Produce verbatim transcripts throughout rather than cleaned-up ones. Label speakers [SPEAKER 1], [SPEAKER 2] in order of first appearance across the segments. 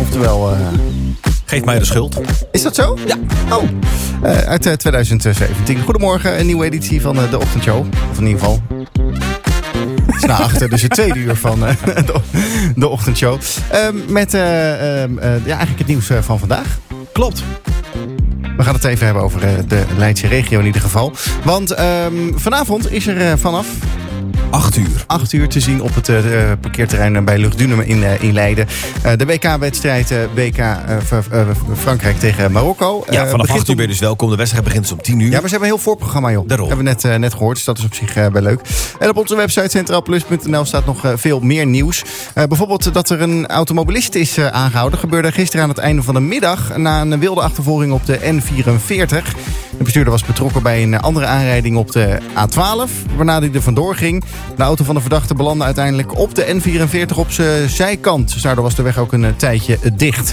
[SPEAKER 1] Oftewel... Uh...
[SPEAKER 2] Geef mij de schuld.
[SPEAKER 1] Is dat zo?
[SPEAKER 2] Ja.
[SPEAKER 1] Oh, uh, uit uh, twintig zeventien. Goedemorgen, een nieuwe editie van uh, de Ochtendshow. Of in ieder geval... Het is na achter, dus het tweede uur van uh, de, de Ochtendshow. Uh, met uh, uh, uh, ja, eigenlijk het nieuws uh, van vandaag.
[SPEAKER 2] Klopt.
[SPEAKER 1] We gaan het even hebben over uh, de Leidse regio in ieder geval. Want uh, vanavond is er uh, vanaf...
[SPEAKER 2] Acht uur.
[SPEAKER 1] Acht uur te zien op het uh, parkeerterrein bij Luchtdunem in, uh, in Leiden. Uh, de W K-wedstrijd uh, W K uh, v- uh, Frankrijk tegen Marokko.
[SPEAKER 2] Ja, vanaf
[SPEAKER 1] uh,
[SPEAKER 2] acht uur ben je dus welkom. De wedstrijd begint dus om tien uur.
[SPEAKER 1] Ja, maar ze hebben een heel voorprogramma, joh.
[SPEAKER 2] Daarom.
[SPEAKER 1] Hebben we net, uh, net gehoord, dus dat is op zich uh, wel leuk. En op onze website centraalplus punt n l staat nog uh, veel meer nieuws. Uh, bijvoorbeeld dat er een automobilist is uh, aangehouden. Gebeurde gisteren aan het einde van de middag na een wilde achtervolging op de N vierenveertig. De bestuurder was betrokken bij een andere aanrijding op de A twaalf, waarna hij er vandoor ging. De auto van de verdachte belandde uiteindelijk op de N vierenveertig op zijn zijkant. Dus daardoor was de weg ook een tijdje dicht.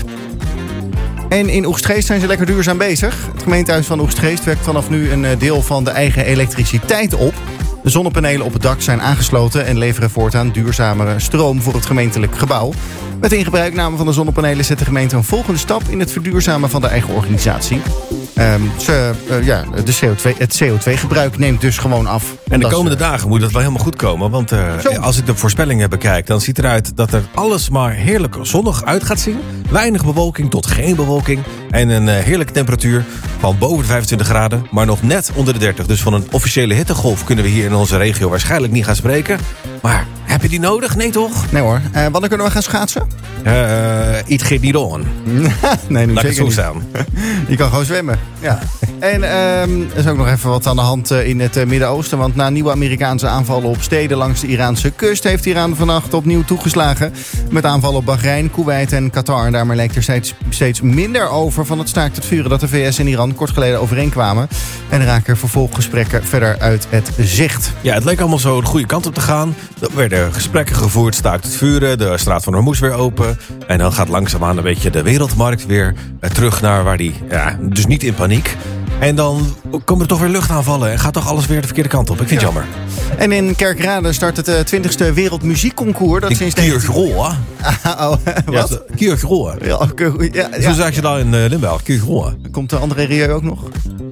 [SPEAKER 1] En in Oegstgeest zijn ze lekker duurzaam bezig. Het gemeentehuis van Oegstgeest werkt vanaf nu een deel van de eigen elektriciteit op. De zonnepanelen op het dak zijn aangesloten en leveren voortaan duurzamere stroom voor het gemeentelijk gebouw. Met de ingebruikname van de zonnepanelen zet de gemeente een volgende stap in het verduurzamen van de eigen organisatie. Um, ze, uh, ja, de C O twee, het C O twee gebruik neemt dus gewoon af.
[SPEAKER 2] En de
[SPEAKER 1] dat
[SPEAKER 2] komende
[SPEAKER 1] is, uh,
[SPEAKER 2] dagen moet dat wel helemaal goed komen. Want uh, als ik de voorspellingen bekijk, dan ziet eruit dat er alles maar heerlijk zonnig uit gaat zien. Weinig bewolking tot geen bewolking. En een uh, heerlijke temperatuur van boven de vijfentwintig graden. Maar nog net onder de dertig. Dus van een officiële hittegolf kunnen we hier in onze regio waarschijnlijk niet gaan spreken. Maar heb je die nodig? Nee toch?
[SPEAKER 1] Nee hoor. Uh, wanneer kunnen we gaan schaatsen?
[SPEAKER 2] Uh, it gaat niet on.
[SPEAKER 1] Nee, nu
[SPEAKER 2] Laat ik
[SPEAKER 1] zeker
[SPEAKER 2] het zo
[SPEAKER 1] niet.
[SPEAKER 2] staan.
[SPEAKER 1] Je kan gewoon zwemmen. Ja. En um, er is ook nog even wat aan de hand uh, in het uh, Midden-Oosten. Want na nieuwe Amerikaanse aanvallen op steden langs de Iraanse kust heeft Iran vannacht opnieuw toegeslagen. Met aanvallen op Bahrein, Kuwait en Qatar. En daarmee lijkt er steeds, steeds minder over van het staakt het vuren dat de V S en Iran kort geleden overeenkwamen. En raken vervolggesprekken verder uit het zicht.
[SPEAKER 2] Ja, het leek allemaal zo de goede kant op te gaan. Er werden gesprekken gevoerd, staakt het vuren, de straat van Hormuz weer open. En dan gaat langzaamaan een beetje de wereldmarkt weer terug naar waar die, ja, dus niet in paniek. En dan komen er toch weer luchtaanvallen en gaat toch alles weer de verkeerde kant op. Ik vind het
[SPEAKER 1] Ja.
[SPEAKER 2] jammer.
[SPEAKER 1] En in Kerkrade start het uh, twintigste Wereldmuziekconcours. Dat sinds
[SPEAKER 2] Kiergroa.
[SPEAKER 1] oh, wat?
[SPEAKER 2] Kiergroa.
[SPEAKER 1] Ja, okay, ja,
[SPEAKER 2] Zo
[SPEAKER 1] ja.
[SPEAKER 2] zeg je dat in uh, Limburg. Kiergroa.
[SPEAKER 1] Komt de andere Rieu ook nog?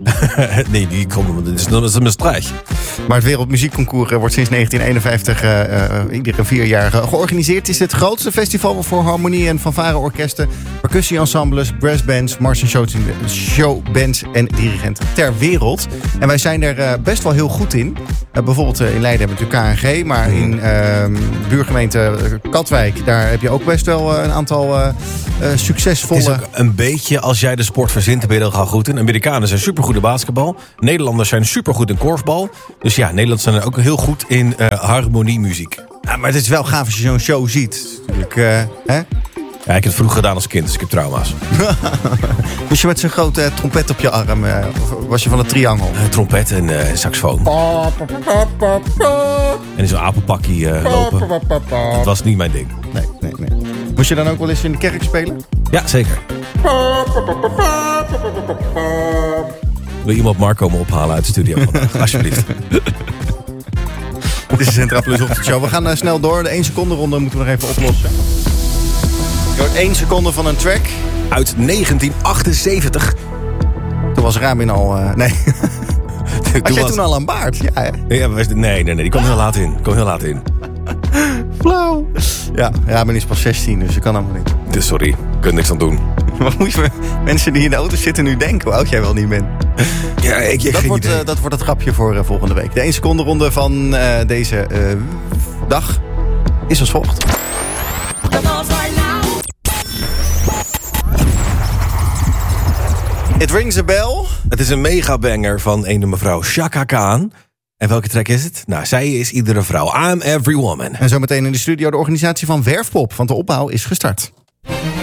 [SPEAKER 2] Nee, die komt. Dat is, dat is een Maastricht.
[SPEAKER 1] Maar het Wereldmuziekconcours uh, wordt sinds negentien eenenvijftig uh, uh, iedere vier jaar uh, georganiseerd. Het is het grootste festival voor harmonie- en fanfareorkesten, percussieensembles, brassbands, mars- en showbands en dirigenten ter wereld. En wij zijn er uh, best wel heel goed in. Uh, bijvoorbeeld uh, in Leiden hebben we natuurlijk K N G, maar in uh, buurgemeente Katwijk, daar heb je ook best wel uh, een aantal uh, uh, succesvolle...
[SPEAKER 2] Het is ook een beetje, als jij de sport verzint, dan ben je er al goed in. Amerikanen zijn supergoed in basketbal. Nederlanders zijn supergoed in korfbal. Dus ja, Nederlanders zijn er ook heel goed in uh, harmoniemuziek.
[SPEAKER 1] Ja, maar het is wel gaaf als je zo'n show ziet. Natuurlijk, uh, hè?
[SPEAKER 2] Ja, ik heb het vroeger gedaan als kind, dus ik heb trauma's.
[SPEAKER 1] Was je met zo'n grote uh, trompet op je arm? Uh, of was je van het triangel?
[SPEAKER 2] Uh, trompet en uh, saxofoon. En in zo'n apenpakkie uh, lopen. Dat was niet mijn ding.
[SPEAKER 1] Nee, nee, nee. Moest je dan ook wel eens in de kerk spelen?
[SPEAKER 2] Ja, zeker. Wil iemand Marco me ophalen uit de studio vandaag? Alsjeblieft.
[SPEAKER 1] Dit is de Centraal Plus Ochtendshow. We gaan uh, snel door. De één seconde ronde moeten we nog even oplossen. Je hoort één seconde van een track.
[SPEAKER 2] Uit negentien achtenzeventig.
[SPEAKER 1] Toen was Ramin al... Uh, nee. Had jij
[SPEAKER 2] was...
[SPEAKER 1] toen al een baard? Ja, hè?
[SPEAKER 2] Ja, nee, nee, nee. Die kwam heel laat in. Die kwam heel laat in.
[SPEAKER 1] Flauw. Ja, Ramin is pas zestien, dus je kan allemaal niet.
[SPEAKER 2] Dus sorry, ik kan niks aan doen.
[SPEAKER 1] Wat moet je mensen die in de auto zitten nu denken hoe oud jij wel niet bent?
[SPEAKER 2] Ja, ik, ik
[SPEAKER 1] dat,
[SPEAKER 2] geen
[SPEAKER 1] wordt,
[SPEAKER 2] idee.
[SPEAKER 1] uh, dat wordt het grapje voor uh, volgende week. De één seconde ronde van uh, deze uh, dag is als volgt. It rings a bell.
[SPEAKER 2] Het is een megabanger van een mevrouw Chaka Khan. En welke track is het? Nou, zij is iedere vrouw. I'm every woman.
[SPEAKER 1] En zometeen in de studio de organisatie van Werfpop, want de opbouw is gestart.